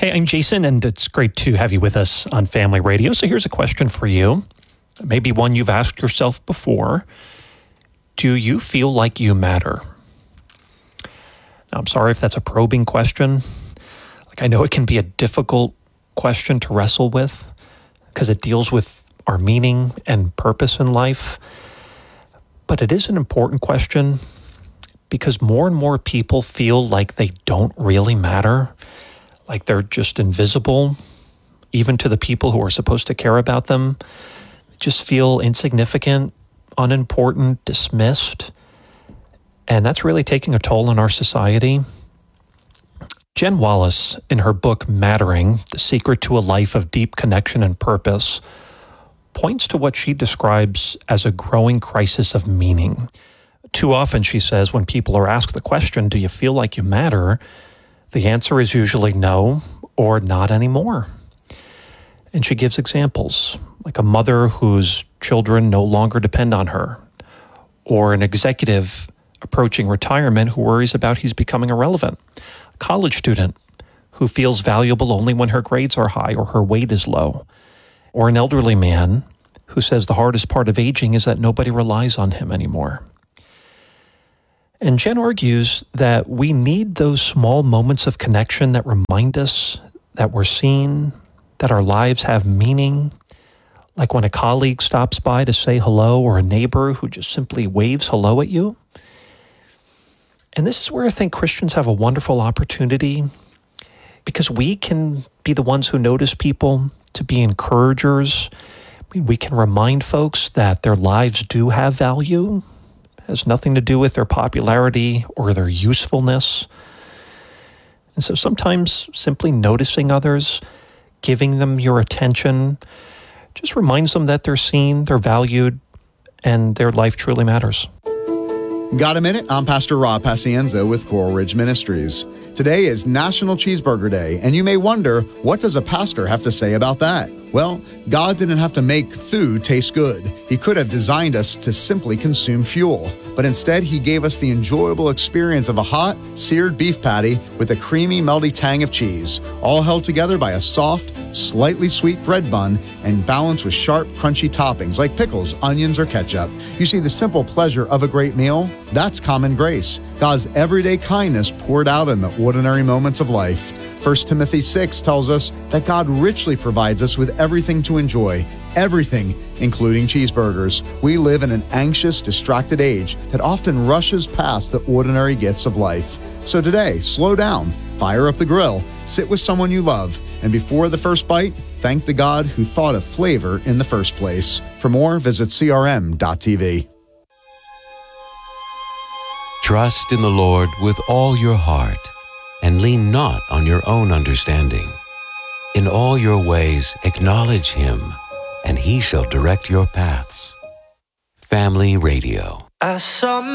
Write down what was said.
Hey, I'm Jason, and it's great to have you with us on Family Radio. So here's a question for you, maybe one you've asked yourself before. Do you feel like you matter? Now, I'm sorry if that's a probing question. I know it can be a difficult question to wrestle with because it deals with our meaning and purpose in life. But it is an important question because more and more people feel like they don't really matter, like they're just invisible, even to the people who are supposed to care about them. They just feel insignificant, unimportant, dismissed. And that's really taking a toll on our society. Jen Wallace, in her book Mattering, The Secret to a Life of Deep Connection and Purpose, points to what she describes as a growing crisis of meaning. Too often, she says, when people are asked the question, do you feel like you matter? The answer is usually no or not anymore. And she gives examples, like a mother whose children no longer depend on her, or an executive approaching retirement who worries about he's becoming irrelevant, a college student who feels valuable only when her grades are high or her weight is low, or an elderly man who says the hardest part of aging is that nobody relies on him anymore. And Jen argues that we need those small moments of connection that remind us that we're seen, that our lives have meaning, like when a colleague stops by to say hello or a neighbor who just simply waves hello at you. And this is where I think Christians have a wonderful opportunity because we can be the ones who notice people, to be encouragers. We can remind folks that their lives do have value. It has nothing to do with their popularity or their usefulness. And so sometimes simply noticing others, giving them your attention, just reminds them that they're seen, they're valued, and their life truly matters. Got a minute? I'm Pastor Rob Pacienza with Coral Ridge Ministries. Today is National Cheeseburger Day, and you may wonder, what does a pastor have to say about that? Well, God didn't have to make food taste good. He could have designed us to simply consume fuel. But instead, he gave us the enjoyable experience of a hot, seared beef patty with a creamy, melty tang of cheese, all held together by a soft, slightly sweet bread bun and balanced with sharp, crunchy toppings like pickles, onions, or ketchup. You see, the simple pleasure of a great meal, that's common grace. God's everyday kindness poured out in the ordinary moments of life. 1 Timothy 6 tells us that God richly provides us with everything to enjoy, everything, including cheeseburgers. We live in an anxious, distracted age that often rushes past the ordinary gifts of life. So today, slow down, fire up the grill, sit with someone you love, and before the first bite, thank the God who thought of flavor in the first place. For more, visit crm.tv. Trust in the Lord with all your heart, and lean not on your own understanding. In all your ways acknowledge Him, and He shall direct your paths. Family Radio. I saw